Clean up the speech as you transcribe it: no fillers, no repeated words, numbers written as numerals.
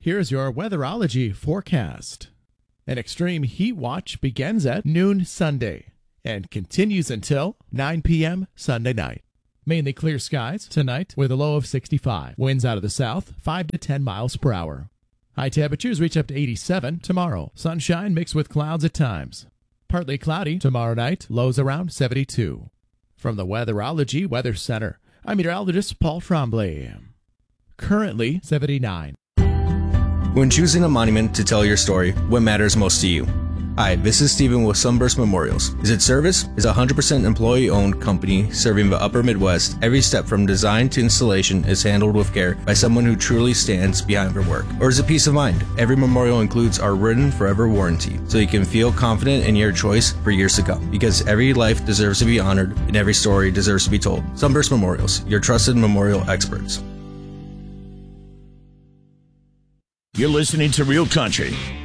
Here's your weatherology forecast. An extreme heat watch begins at noon Sunday and continues until 9 p.m. Sunday night. Mainly clear skies tonight with a low of 65. Winds out of the south, 5 to 10 miles per hour. High temperatures reach up to 87 tomorrow. Sunshine mixed with clouds at times. Partly cloudy tomorrow night, lows around 72. From the Weatherology Weather Center, I'm meteorologist Paul Tremblay. Currently 79. When choosing a monument to tell your story, what matters most to you? Hi, this is Steven with Sunburst Memorials. Is it service? Is a 100% employee-owned company serving the upper Midwest. Every step from design to installation is handled with care by someone who truly stands behind their work. Or is it peace of mind? Every memorial includes our written forever warranty, so you can feel confident in your choice for years to come. Because every life deserves to be honored and every story deserves to be told. Sunburst Memorials, your trusted memorial experts. You're listening to Real Country